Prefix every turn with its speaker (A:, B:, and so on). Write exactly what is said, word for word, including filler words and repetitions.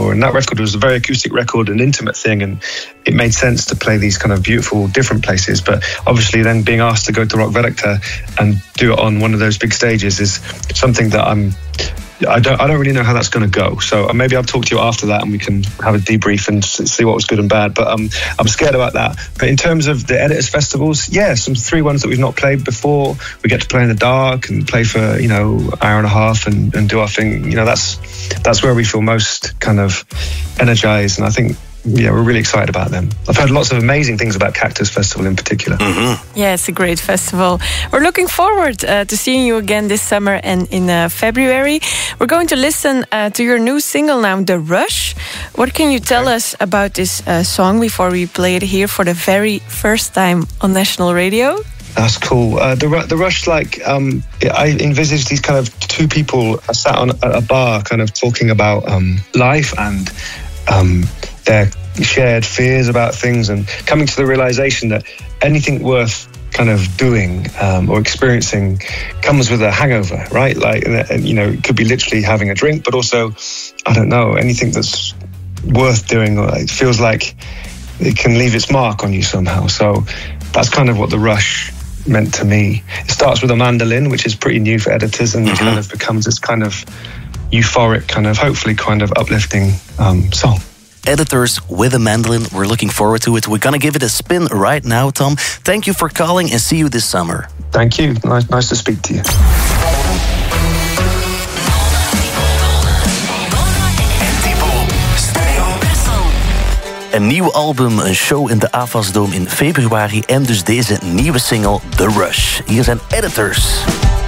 A: before. And that record was a very acoustic record, an intimate thing, and it made sense to play these kind of beautiful, different places. But obviously then being asked to go to Rock Werchter and do it on one of those big stages is something that I'm I don't I don't really know how that's going to go. So maybe I'll talk to you after that and we can have a debrief and see what was good and bad. But um, I'm scared about that. But in terms of the Editors Festivals, yeah, some three ones that we've not played before. We get to play in the dark and play for, you know, an hour and a half and, and do our thing. You know, that's that's where we feel most kind of energized. And I think, yeah, we're really excited about them. I've heard lots of amazing things about Cactus Festival in particular.
B: Mm-hmm. Yeah, it's a great festival. We're looking forward uh, to seeing you again this summer and in uh, February. We're going to listen uh, to your new single now, The Rush. What can you tell okay. us about this uh, song before we play it here for the very first time on national radio?
A: That's cool. Uh, the the Rush, like, um, I envisaged these kind of two people sat on a bar kind of talking about um, life and um, their shared fears about things and coming to the realization that anything worth kind of doing um, or experiencing comes with a hangover, right? Like, and, you know, it could be literally having a drink, but also, I don't know, anything that's worth doing, it feels like it can leave its mark on you somehow. So that's kind of what The Rush meant to me. It starts with a mandolin, which is pretty new for Editors, and mm-hmm. kind of becomes this kind of euphoric, kind of hopefully kind of uplifting um, song.
C: Editors with a mandolin. We're looking forward to it. We're going to give it a spin right now, Tom. Thank you for calling and see you this summer.
A: Thank you. Nice, nice to speak to you.
C: Een nieuw album, een show in de Avasdome in februari en dus deze nieuwe single The Rush. Hier zijn Editors.